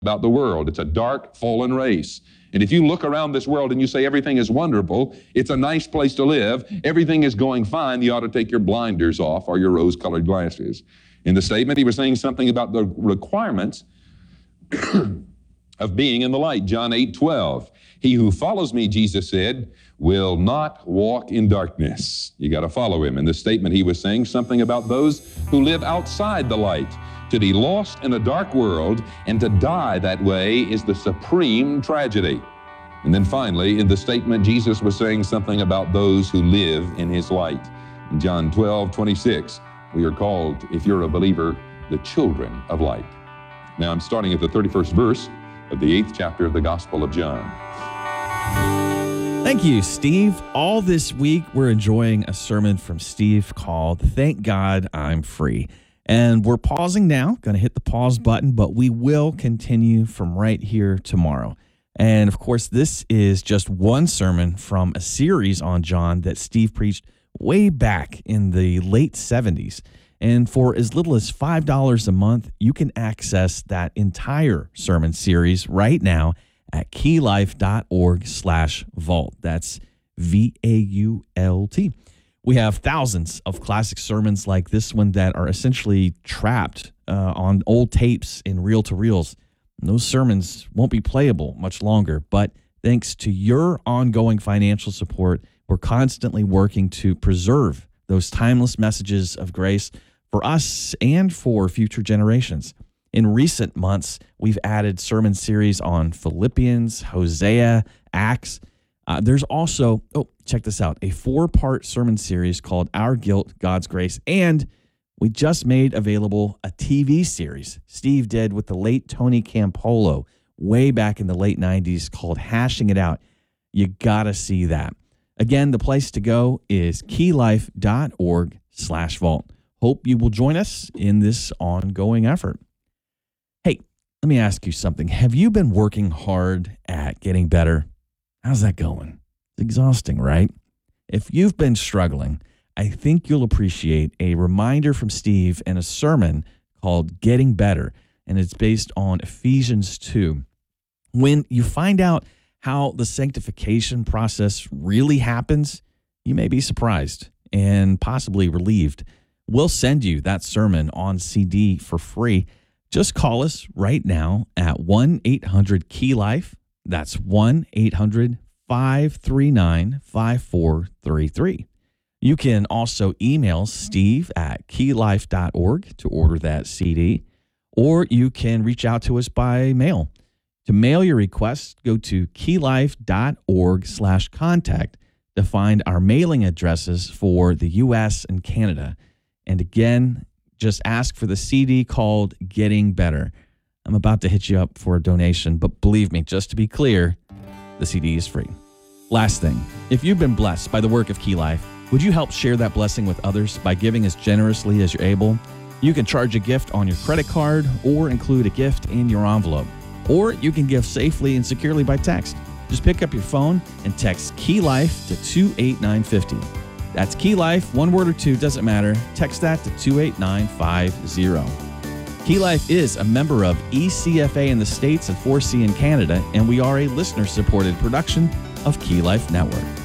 about the world. It's a dark, fallen race. And if you look around this world and you say everything is wonderful, it's a nice place to live, everything is going fine, you ought to take your blinders off or your rose-colored glasses. In the statement, he was saying something about the requirements of being in the light. John 8:12. He who follows me, Jesus said, will not walk in darkness. You got to follow him. In this statement, he was saying something about those who live outside the light. To be lost in a dark world and to die that way is the supreme tragedy. And then finally, in the statement, Jesus was saying something about those who live in his light. In John 12:26, we are called, if you're a believer, the children of light. Now I'm starting at the 31st verse of the 8th chapter of the Gospel of John. Thank you, Steve. All this week, we're enjoying a sermon from Steve called Thank God I'm Free. And we're pausing now, going to hit the pause button, but we will continue from right here tomorrow. And of course, this is just one sermon from a series on John that Steve preached way back in the late 70s. And for as little as $5 a month, you can access that entire sermon series right now at keylife.org/vault. That's VAULT. We have thousands of classic sermons like this one that are essentially trapped on old tapes in reel-to-reels. Those sermons won't be playable much longer, but thanks to your ongoing financial support, we're constantly working to preserve those timeless messages of grace for us and for future generations. In recent months, we've added sermon series on Philippians, Hosea, Acts. There's also, check this out, a 4-part sermon series called Our Guilt, God's Grace, and we just made available a TV series Steve did with the late Tony Campolo way back in the late 90s called Hashing It Out. You gotta see that. Again, the place to go is keylife.org/vault. Hope you will join us in this ongoing effort. Hey, let me ask you something. Have you been working hard at getting better? How's that going? It's exhausting, right? If you've been struggling, I think you'll appreciate a reminder from Steve and a sermon called Getting Better, and it's based on Ephesians 2. When you find out how the sanctification process really happens, you may be surprised and possibly relieved. We'll send you that sermon on CD for free. Just call us right now at 1-800-KEY-LIFE. That's 1-800-539-5433. You can also email Steve at keylife.org to order that CD, or you can reach out to us by mail. To mail your request, go to keylife.org/contact to find our mailing addresses for the U.S. and Canada. And again, just ask for the CD called Getting Better. I'm about to hit you up for a donation, but believe me, just to be clear, the CD is free. Last thing, if you've been blessed by the work of Key Life, would you help share that blessing with others by giving as generously as you're able? You can charge a gift on your credit card or include a gift in your envelope. Or you can give safely and securely by text. Just pick up your phone and text Key Life to 28950. That's Key Life, one word or two, doesn't matter. Text that to 28950. Key Life is a member of ECFA in the States and 4C in Canada, and we are a listener-supported production of Key Life Network.